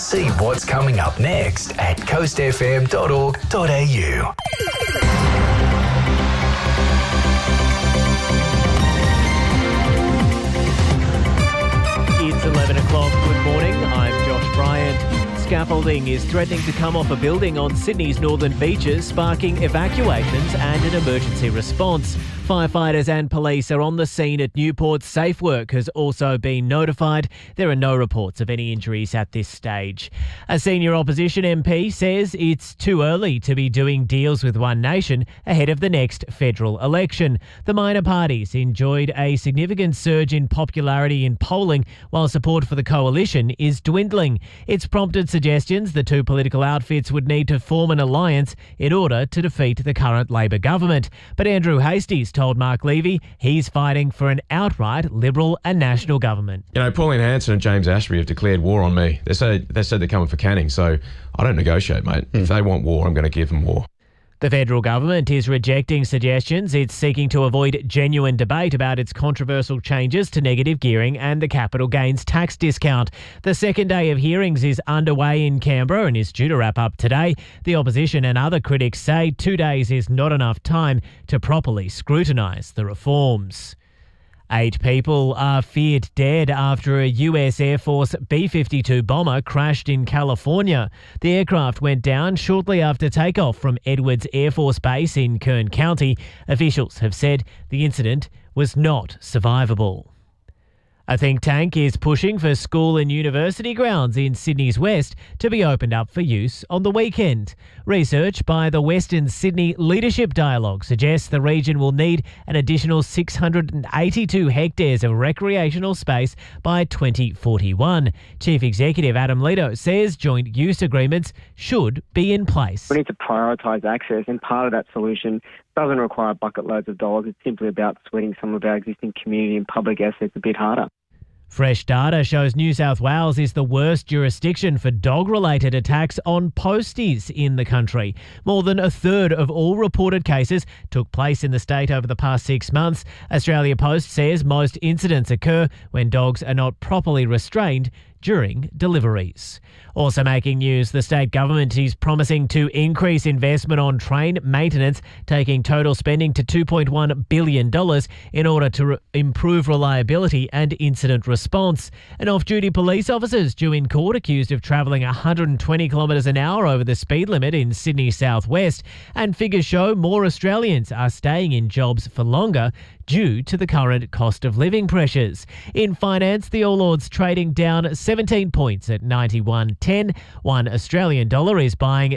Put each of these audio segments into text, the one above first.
See what's coming up next at coastfm.org.au. It's 11 o'clock. Good morning. I'm Josh Bryant. Scaffolding is threatening to come off a building on Sydney's northern beaches, sparking evacuations and an emergency response. Firefighters and police are on the scene at Newport. Safe work has also been notified. There are no reports of any injuries at this stage. A senior opposition MP says it's too early to be doing deals with One Nation ahead of the next federal election. The minor parties enjoyed a significant surge in popularity in polling, while support for the coalition is dwindling. It's prompted suggestions the two political outfits would need to form an alliance in order to defeat the current Labor government. But Andrew Hastie's told Mark Levy he's fighting for an outright Liberal and national government. You know, Pauline Hanson and James Ashby have declared war on me. They said they're coming for Canning, so I don't negotiate, mate. If they want war, I'm going to give them war. The federal government is rejecting suggestions. It's seeking to avoid genuine debate about its controversial changes to negative gearing and the capital gains tax discount. The second day of hearings is underway in Canberra and is due to wrap up today. The opposition and other critics say 2 days is not enough time to properly scrutinise the reforms. 8 people are feared dead after a US Air Force B-52 bomber crashed in California. The aircraft went down shortly after takeoff from Edwards Air Force Base in Kern County. Officials have said the incident was not survivable. A think tank is pushing for school and university grounds in Sydney's West to be opened up for use on the weekend. Research by the Western Sydney Leadership Dialogue suggests the region will need an additional 682 hectares of recreational space by 2041. Chief Executive Adam Leto says joint use agreements should be in place. We need to prioritise access, and part of that solution doesn't require bucket loads of dollars. It's simply about sweating some of our existing community and public assets a bit harder. Fresh data shows New South Wales is the worst jurisdiction for dog-related attacks on posties in the country. More than a third of all reported cases took place in the state over the past 6 months. Australia Post says most incidents occur when dogs are not properly restrained during deliveries. Also making news, the state government is promising to increase investment on train maintenance, taking total spending to $2.1 billion in order to improve reliability and incident response. And off-duty police officers due in court accused of travelling 120 kilometres an hour over the speed limit in Sydney southwest. And figures show more Australians are staying in jobs for longer due to the current cost of living pressures. In finance, the All Ords trading down 17 points at 91.10. One Australian dollar is buying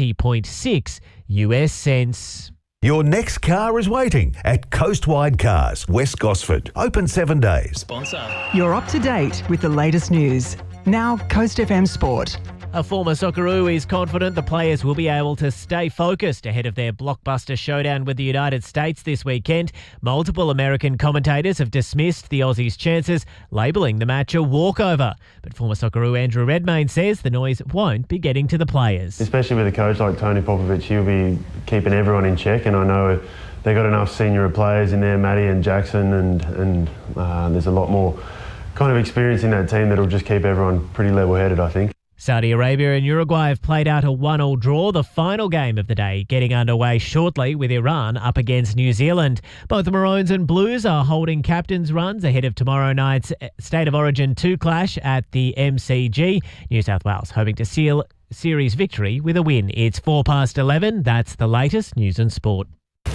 70.6 US cents. Your next car is waiting at Coastwide Cars, West Gosford. Open 7 days. Sponsor. You're up to date with the latest news. Now, Coast FM Sport. A former Socceroo is confident the players will be able to stay focused ahead of their blockbuster showdown with the United States this weekend. Multiple American commentators have dismissed the Aussies' chances, labelling the match a walkover. But former Socceroo Andrew Redmayne says the noise won't be getting to the players. Especially with a coach like Tony Popovic, he'll be keeping everyone in check, and I know they've got enough senior players in there, Matty and Jackson, and there's a lot more kind of experience in that team that'll just keep everyone pretty level-headed, I think. Saudi Arabia and Uruguay have played out a 1-1 draw, the final game of the day getting underway shortly with Iran up against New Zealand. Both the Maroons and Blues are holding captain's runs ahead of tomorrow night's State of Origin 2 clash at the MCG. New South Wales hoping to seal series victory with a win. It's 11:04. That's the latest news and sport.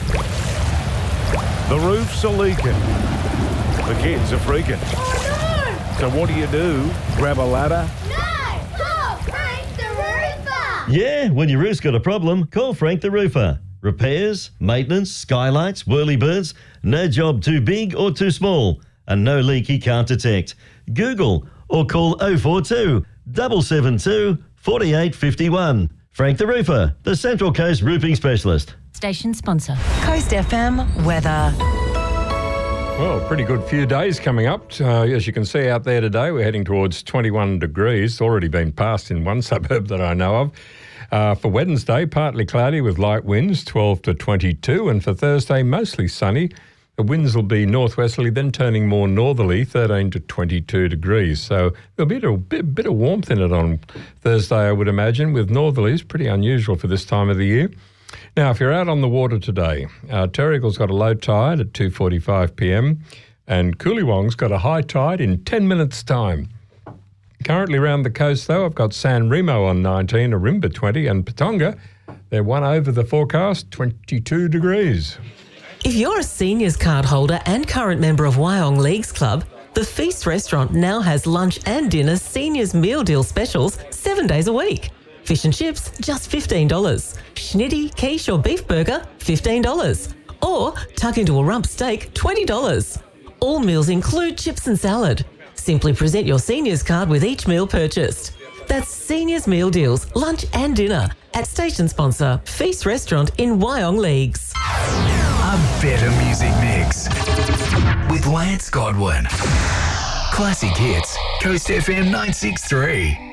The roofs are leaking. The kids are freaking. Oh, no! So what do? Grab a ladder? Yeah, when your roof's got a problem, call Frank the Roofer. Repairs, maintenance, skylights, whirly-birds, no job too big or too small, and no leak he can't detect. Google or call 042 772 4851. Frank the Roofer, the Central Coast Roofing Specialist. Station sponsor. Coast FM weather. Well, pretty good few days coming up. As you can see out there today, we're heading towards 21 degrees. It's already been passed in one suburb that I know of. For Wednesday, partly cloudy with light winds, 12 to 22. And for Thursday, mostly sunny The winds will be northwesterly, then turning more northerly, 13 to 22 degrees. So there'll be a bit of warmth in it on Thursday, I would imagine, with northerlies. Pretty unusual for this time of the year. Now, if you're out on the water today, Terrigal's got a low tide at 2:45 p.m. and Coolywong's got a high tide in 10 minutes' time. Currently around the coast, though, I've got San Remo on 19, Arimba 20, and Patonga, they're one over the forecast, 22 degrees. If you're a seniors card holder and current member of Wyong Leagues Club, the Feast restaurant now has lunch and dinner seniors meal deal specials 7 days a week. Fish and chips, just $15. Schnitty, quiche or beef burger, $15. Or tuck into a rump steak, $20. All meals include chips and salad. Simply present your seniors card with each meal purchased. That's Seniors Meal Deals, lunch and dinner at station sponsor Feast Restaurant in Wyong Leagues. A better music mix with Lance Godwin. Classic hits, Coast FM 963.